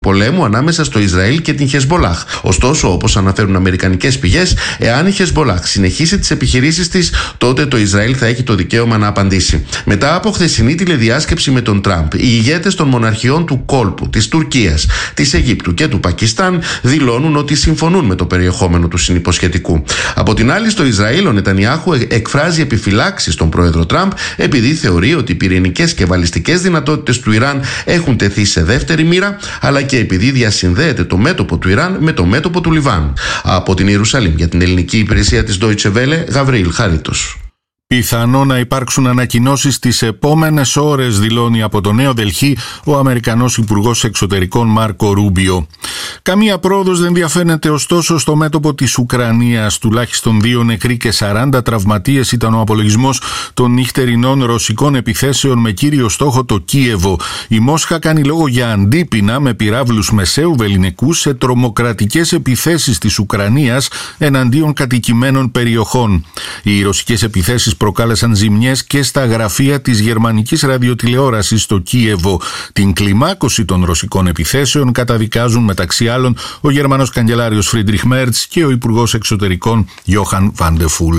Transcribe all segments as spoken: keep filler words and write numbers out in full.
πολέμου ανάμεσα στο Ισραήλ και την Χεσμπολάχ. Ωστόσο, όπως αναφέρουν αμερικανικές πηγές, εάν η Χεσμπολάχ συνεχίσει τις επιχειρήσεις της, τότε το Ισραήλ θα έχει το δικαίωμα να απαντήσει. Μετά από χθεσινή τηλεδιάσκεψη με τον Τραμπ, οι ηγέτες των μοναρχιών του κόλπου, της Τουρκίας, της Αιγύπτου και του Πακιστάν δηλώνουν ότι συμφωνούν με το περιεχόμενο του συνυποσχετικού. Από την άλλη, στο Ισραήλ, ο Νετανιάχου εκφράζει επιφυλάξεις στον πρόεδρο Τραμπ, επειδή θεωρεί ότι οι πυρηνικές και βαλιστικές δυνατότητες του Ιράν έχουν τεθεί σε δεύτερη μοίρα, αλλά και επειδή διασυνδέεται το μέτωπο του Ιράν με το μέτωπο του Λιβάν. Από την Ιερουσαλήμ για την ελληνική υπηρεσία της Deutsche Welle, Γαβρίλ Χαρίτος. Πιθανό να υπάρξουν ανακοινώσεις τις επόμενες ώρες, δηλώνει από το Νέο Δελχή ο Αμερικανός Υπουργός Εξωτερικών Μάρκο Ρούμπιο. Καμία πρόοδος δεν διαφαίνεται ωστόσο στο μέτωπο της Ουκρανίας. Τουλάχιστον δύο νεκροί και σαράντα τραυματίες ήταν ο απολογισμός των νυχτερινών ρωσικών επιθέσεων με κύριο στόχο το Κίεβο. Η Μόσχα κάνει λόγο για αντίπεινα με πυράβλους μεσαίου βεληνικούς σε τρομοκρατικές επιθέσεις της Ουκρανίας εναντίον κατοικημένων περιοχών. Οι ρωσικές επιθέσεις προκάλεσαν ζημιές και στα γραφεία της γερμανικής ραδιοτηλεόρασης στο Κίεβο. Την κλιμάκωση των ρωσικών επιθέσεων καταδικάζουν μεταξύ άλλων ο Γερμανός καγκελάριος Φρίντριχ Μέρτς και ο Υπουργός Εξωτερικών Γιόχαν Βαντεφούλ.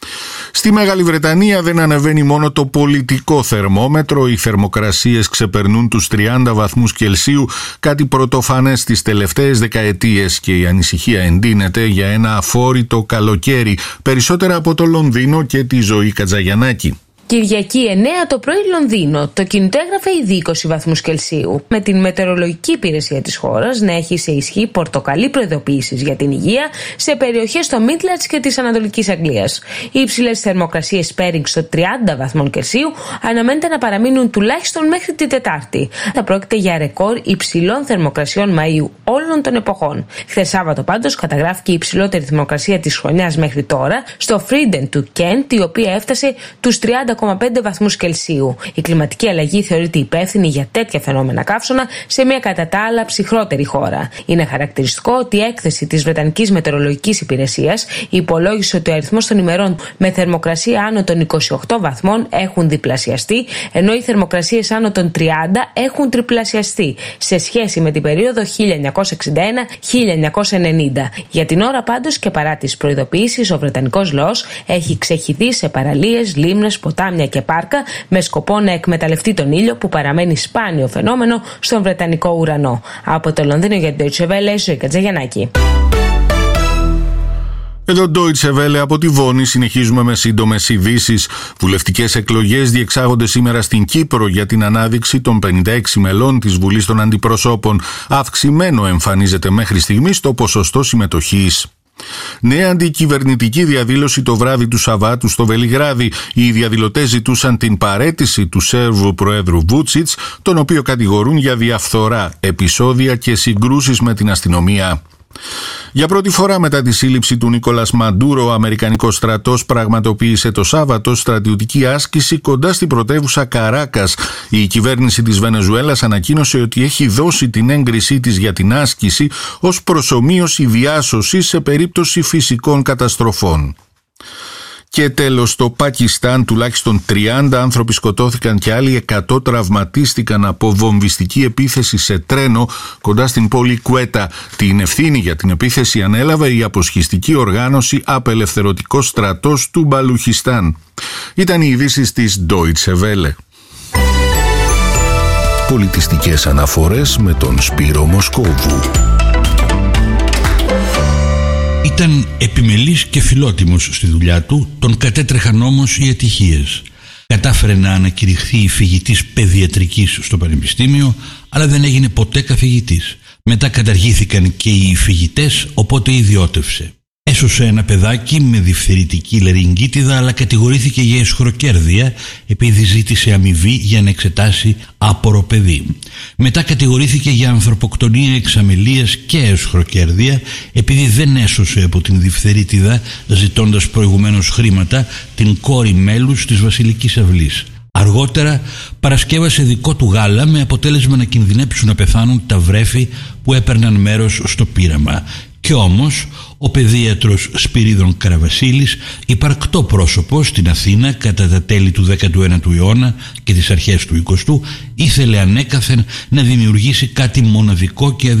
Στη Μεγάλη Βρετανία δεν ανεβαίνει μόνο το πολιτικό θερμόμετρο, οι θερμοκρασίες ξεπερνούν τους τριάντα βαθμούς Κελσίου, κάτι πρωτοφανές τις τελευταίες δεκαετίες, και η ανησυχία εντείνεται για ένα αφόρητο καλοκαίρι, περισσότερα από το Λονδίνο και τη Ζωή Κατζαγιαννάκη. Κυριακή εννέα το πρωί Λονδίνο. Το κινητό έγραφε ήδη είκοσι βαθμούς Κελσίου, με την μετεωρολογική υπηρεσία της χώρας να έχει σε ισχύ πορτοκαλί προειδοποιήσεις για την υγεία σε περιοχές στο Midlands και της Ανατολικής Αγγλίας. Οι υψηλές θερμοκρασίες Πέρινγκ στο τριάντα βαθμών Κελσίου αναμένεται να παραμείνουν τουλάχιστον μέχρι την Τετάρτη. Θα πρόκειται για ρεκόρ υψηλών θερμοκρασιών Μαΐου όλων των εποχών. Χθες Σάββατο πάντως καταγράφηκε η υψηλότερη θερμοκρασία της χρονιάς μέχρι τώρα στο Φρίντεν του Κέντ, η οποία έφτασε τους τριάντα κόμμα πέντε βαθμούς Κελσίου. Η κλιματική αλλαγή θεωρείται υπεύθυνη για τέτοια φαινόμενα καύσωνα σε μια κατά τα άλλα ψυχρότερη χώρα. Είναι χαρακτηριστικό ότι η έκθεση της Βρετανικής Μετεωρολογικής Υπηρεσίας υπολόγισε ότι ο αριθμός των ημερών με θερμοκρασία άνω των είκοσι οκτώ βαθμών έχουν διπλασιαστεί, ενώ οι θερμοκρασίες άνω των τριάντα έχουν τριπλασιαστεί σε σχέση με την περίοδο χίλια εννιακόσια εξήντα ένα με χίλια εννιακόσια ενενήντα. Για την ώρα πάντως και παρά τις προειδοποιήσεις, ο βρετανικός λαός έχει ξεχυθεί σε παραλίες, λίμνες, ποτάμια και πάρκα με σκοπό να εκμεταλλευτεί τον ήλιο που παραμένει σπάνιο φαινόμενο στον βρετανικό ουρανό. Από το Λονδίνο για την Deutsche Welle, Ζωή Κατζαγιαννάκη. Εδώ Deutsche Welle από τη Βόνη, συνεχίζουμε με σύντομες ειδήσεις. Βουλευτικές εκλογές διεξάγονται σήμερα στην Κύπρο για την ανάδειξη των πενήντα έξι μελών της Βουλής των Αντιπροσώπων. Αυξημένο εμφανίζεται μέχρι στιγμής το ποσοστό συμμετοχής. Νέα αντικυβερνητική διαδήλωση το βράδυ του Σαββάτου στο Βελιγράδι. Οι διαδηλωτές ζητούσαν την παραίτηση του Σέρβου Προέδρου Βούτσιτς, τον οποίο κατηγορούν για διαφθορά, επεισόδια και συγκρούσεις με την αστυνομία. Για πρώτη φορά μετά τη σύλληψη του Νίκολας Μαντούρο, ο Αμερικανικός στρατός πραγματοποίησε το Σάββατο στρατιωτική άσκηση κοντά στην πρωτεύουσα Καράκας. Η κυβέρνηση της Βενεζουέλας ανακοίνωσε ότι έχει δώσει την έγκρισή της για την άσκηση ως προσομοίωση διάσωσης σε περίπτωση φυσικών καταστροφών. Και τέλος, στο Πακιστάν τουλάχιστον τριάντα άνθρωποι σκοτώθηκαν και άλλοι εκατό τραυματίστηκαν από βομβιστική επίθεση σε τρένο κοντά στην πόλη Κουέτα. Την ευθύνη για την επίθεση ανέλαβε η αποσχιστική οργάνωση Απελευθερωτικός Στρατός του Μπαλουχιστάν. Ήταν οι ειδήσεις της Deutsche Welle. Πολιτιστικές αναφορές με τον Σπύρο Μοσκόβου. Ήταν επιμελής και φιλότιμος στη δουλειά του, τον κατέτρεχαν όμως οι ατυχίες. Κατάφερε να ανακηρυχθεί φοιτητής παιδιατρικής στο πανεπιστήμιο, αλλά δεν έγινε ποτέ καθηγητής. Μετά καταργήθηκαν και οι φοιτητές, οπότε ιδιώτευσε. Έσωσε ένα παιδάκι με διφθερητική λαρυγγίτιδα, αλλά κατηγορήθηκε για αισχροκέρδεια επειδή ζήτησε αμοιβή για να εξετάσει άπορο παιδί. Μετά κατηγορήθηκε για ανθρωποκτονία εξ αμελίας και αισχροκέρδεια επειδή δεν έσωσε από την διφθερίτιδα, ζητώντας προηγουμένως χρήματα, την κόρη μέλους της Βασιλικής Αυλής. Αργότερα παρασκεύασε δικό του γάλα με αποτέλεσμα να κινδυνέψουν να πεθάνουν τα βρέφη που έπαιρναν μέρος στο πείραμα. Κι όμως ο παιδίατρος Σπυρίδων Καραβασίλης, υπαρκτό πρόσωπο στην Αθήνα κατά τα τέλη του δέκατου ένατου αιώνα και τις αρχές του εικοστού, ήθελε ανέκαθεν να δημιουργήσει κάτι μοναδικό και